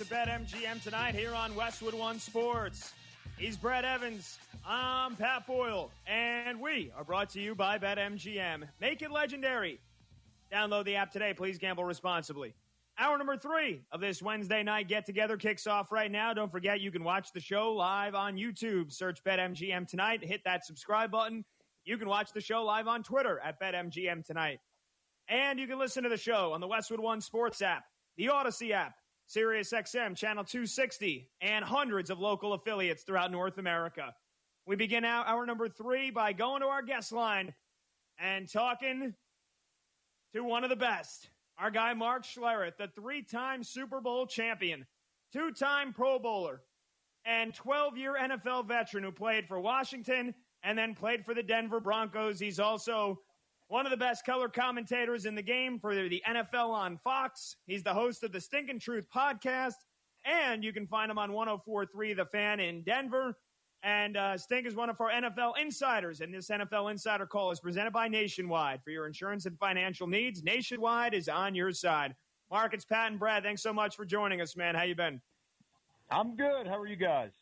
to BetMGM tonight here on Westwood One Sports. He's Brett Evans. I'm Pat Boyle. And we are brought to you by BetMGM. Make it legendary. Download the app today. Please gamble responsibly. Hour number 3 of this Wednesday night get-together kicks off right now. Don't forget, you can watch the show live on YouTube. Search BetMGM tonight. Hit that subscribe button. You can watch the show live on Twitter at BetMGM tonight. And you can listen to the show on the Westwood One Sports app, the Odyssey app, SiriusXM, Channel 260, and hundreds of local affiliates throughout North America. We begin hour number 3 by going to our guest line and talking to one of the best. Our guy, Mark Schlereth, the 3-time Super Bowl champion, 2-time Pro Bowler, and 12-year NFL veteran who played for Washington and then played for the Denver Broncos. He's also one of the best color commentators in the game for the NFL on Fox. He's the host of the Stinkin' Truth podcast, and you can find him on 104.3 The Fan in Denver. And Stink is one of our NFL insiders, and this NFL Insider Call is presented by Nationwide. For your insurance and financial needs, Nationwide is on your side. Mark, it's Pat and Brad. Thanks so much for joining us, man. How you been? I'm good. How are you guys?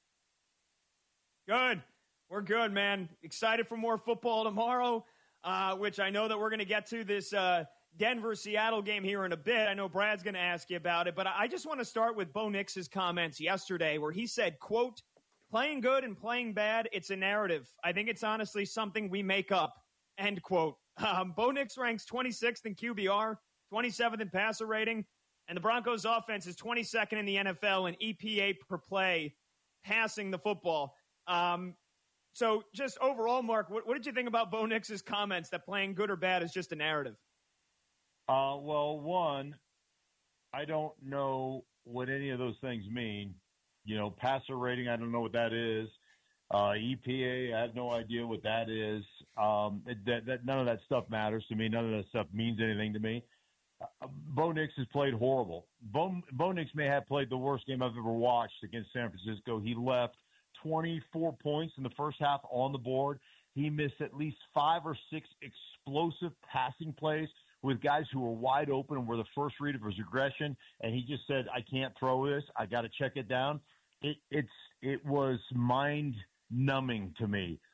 Good. We're good, man. Excited for more football tomorrow, which I know that we're going to get to this Denver-Seattle game here in a bit. I know Brad's going to ask you about it, but I just want to start with Bo Nix's comments yesterday where he said, quote, "Playing good and playing bad, it's a narrative. I think it's honestly something we make up," end quote. Bo Nix ranks 26th in QBR, 27th in passer rating, and the Broncos offense is 22nd in the NFL in EPA per play, passing the football. So just overall, Mark, what did you think about Bo Nix's comments that playing good or bad is just a narrative? Well, one, I don't know what any of those things mean. You know, passer rating, I don't know what that is. EPA, I have no idea what that is. None of that stuff matters to me. None of that stuff means anything to me. Bo Nix has played horrible. Bo Nix may have played the worst game I've ever watched against San Francisco. He left 24 points in the first half on the board. He missed at least 5 or 6 explosive passing plays with guys who were wide open and were the first read of his regression, and he just said, "I can't throw this. I got to check it down." It was mind-numbing to me.